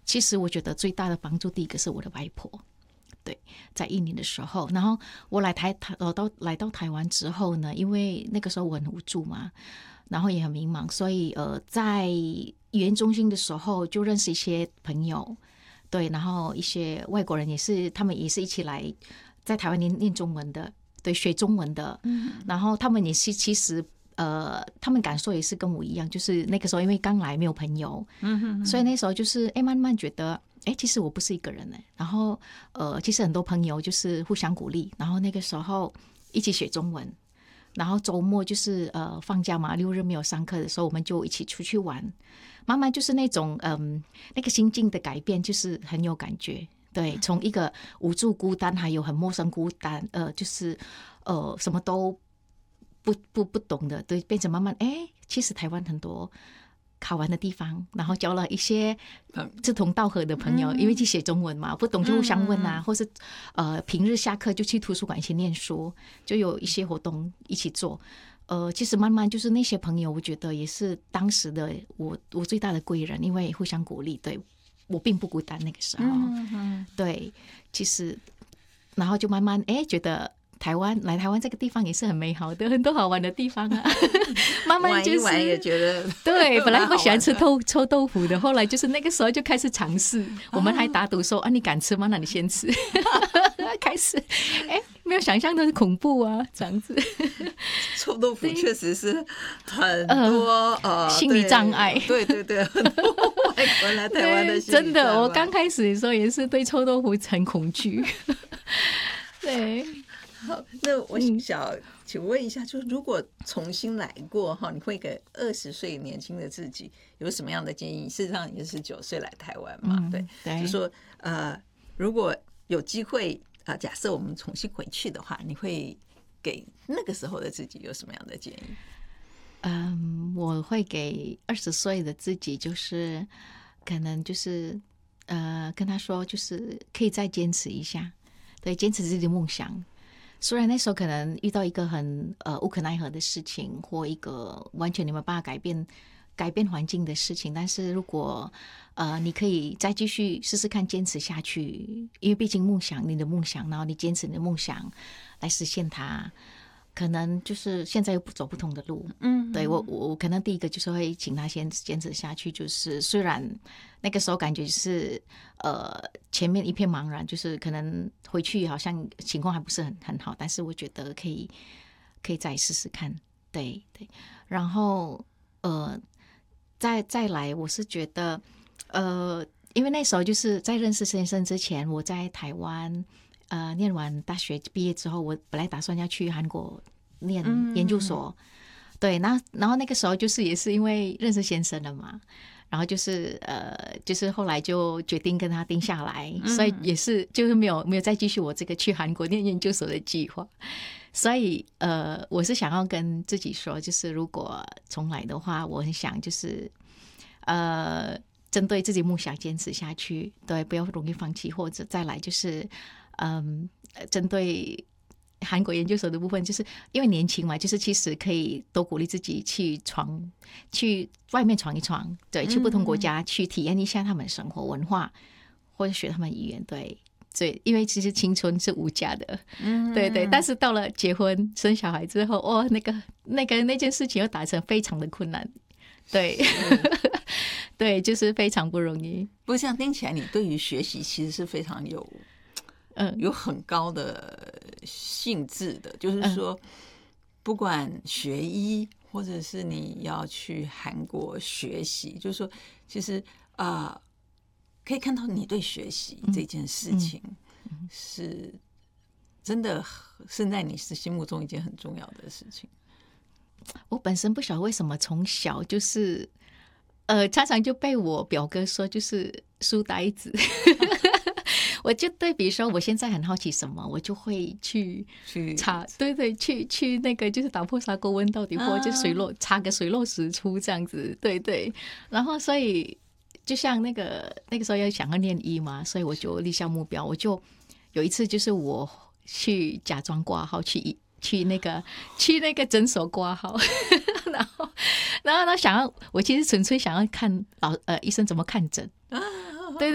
其实我觉得最大的帮助，第一个是我的外婆。对，在印尼的时候，然后我来到台湾之后呢，因为那个时候我很无助嘛，然后也很迷茫，所以在语言中心的时候就认识一些朋友，对，然后一些外国人也是，他们也是一起来在台湾念中文的，对，学中文的，然后他们也是其实。他们感受也是跟我一样，就是那个时候因为刚来没有朋友，所以那时候就是慢慢觉得其实我不是一个人然后其实很多朋友就是互相鼓励，然后那个时候一起学中文，然后周末就是放假嘛，6日没有上课的时候，我们就一起出去玩，慢慢就是那种那个心境的改变，就是很有感觉。对，从一个无助孤单，还有很陌生孤单，就是什么都不懂的，对，变成慢慢其实台湾很多好玩的地方，然后交了一些志同道合的朋友，因为去写中文嘛，不懂就互相问啊，或是平日下课就去图书馆一起念书，就有一些活动一起做。其实慢慢就是那些朋友，我觉得也是当时的我最大的贵人，因为互相鼓励，对，我并不孤单那个时候。对，其实然后就慢慢觉得来台湾这个地方也是很美好的，很多好玩的地方啊。慢慢就是玩一玩也觉得对，本来不喜欢吃臭豆腐的，后来就是那个时候就开始尝试。我们还打赌说你敢吃吗？那你先吃。开始没有想象的恐怖啊，这样子。 臭豆腐确实是很多心理障碍。 对，很多外国人来台湾的心理障碍。 真的，我刚开始的时候也是对臭豆腐很恐惧。对。 好，那我想请问一下，就如果重新来过哈，你会给20岁年轻的自己有什么样的建议？事实上你是19岁来台湾嘛，对，就说如果有机会假设我们重新回去的话，你会给那个时候的自己有什么样的建议？ 我会给20岁的自己，就是可能就是跟他说，就是可以再坚持一下，对，坚持自己的梦想。虽然那时候可能遇到一个很无可奈何的事情，或一个完全你没有办法改变环境的事情，但是如果你可以再继续试试看，坚持下去，因为毕竟你的梦想，然后你坚持你的梦想来实现它，可能就是现在又走不同的路。对，我可能第一个就是会请他先坚持下去，就是虽然那个时候感觉是前面一片茫然，就是可能回去好像情况还不是很好，但是我觉得可以再试试看。对，然后再来，我是觉得因为那时候就是在认识先生之前，我在台湾念完大学毕业之后，我本来打算要去韩国念研究所。对，然后那个时候就是也是因为认识先生了嘛，然后就是后来就决定跟他定下来，所以也是就是没有再继续我这个去韩国念研究所的计划。所以我是想要跟自己说，就是如果重来的话，我很想就是针对自己梦想坚持下去，对，不要容易放弃，或者再来就是针对韩国研究所的部分，就是因为年轻嘛，就是其实可以多鼓励自己去外面闯一闯，对，去不同国家去体验一下他们生活文化，或者学他们语言，对，因为其实青春是无价的，对，但是到了结婚生小孩之后，那件事情又达成非常的困难，对，对，就是非常不容易。 不过这样听起来，你对于学习其实是非常有很高的兴致的，就是说不管学医或者是你要去韩国学习，就是说其实可以看到你对学习这件事情是真的是在你心目中一件很重要的事情。 我本身不晓得为什么从小就是常常就被我表哥说就是书呆子。我就对比说我现在很好奇什么，我就会去查，对，去那个就是打破砂锅问到底，或者查个水落石出这样子，对，然后所以就像那个时候想要念医嘛，所以我就立下目标，我就有一次就是我去假装挂号去那个诊所挂号，然后想要，我其实纯粹想要看医生怎么看诊。